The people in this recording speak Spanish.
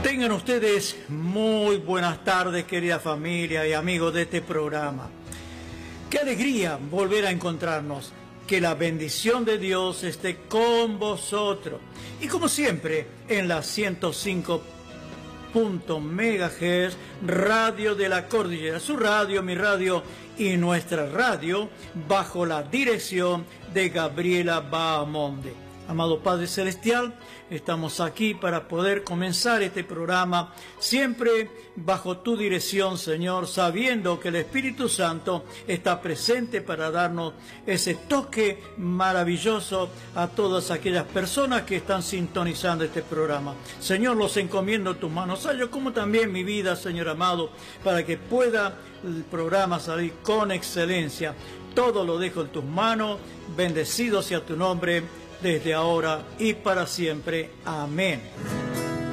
Tengan ustedes muy buenas tardes, querida familia y amigos de este programa. Qué alegría volver a encontrarnos. Que la bendición de Dios esté con vosotros. Y como siempre, en la 105 MHz, Radio de la Cordillera, su radio, mi radio y nuestra radio, bajo la dirección de Gabriela Bahamonde. Amado Padre Celestial, estamos aquí para poder comenzar este programa, siempre bajo tu dirección, Señor, sabiendo que el Espíritu Santo está presente para darnos ese toque maravilloso a todas aquellas personas que están sintonizando este programa. Señor, los encomiendo en tus manos, yo como también mi vida, Señor amado, para que pueda el programa salir con excelencia. Todo lo dejo en tus manos, bendecido sea tu nombre, desde ahora y para siempre. Amén.